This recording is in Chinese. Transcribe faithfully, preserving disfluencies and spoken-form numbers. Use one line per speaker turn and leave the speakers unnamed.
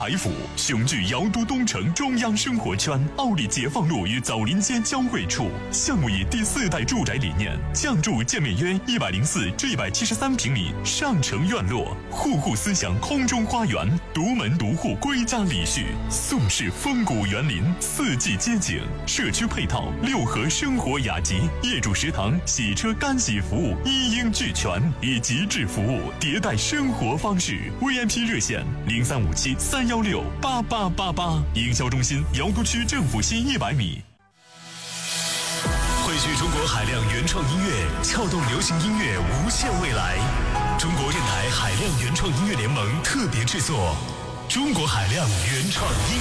来府，雄踞瑶都东城中央生活圈，奥利解放路与枣林街交汇处。项目以第四代住宅理念，降筑建面约一百零四至一百七十三平米上城院落，户户思想空中花园，独门独户归家礼序，宋式风谷园林，四季街景，社区配套六合生活雅集，业主食堂、洗车干洗服务一应俱全，以极致服务迭代生活方式。V I P 热线零三五七三幺六八八八八，营销中心瑶都区政府西一百米。
汇聚中国海量原创音乐，撬动流行音乐无限未来。中国电台海量原创音乐联盟特别制作，中国海量原创音乐。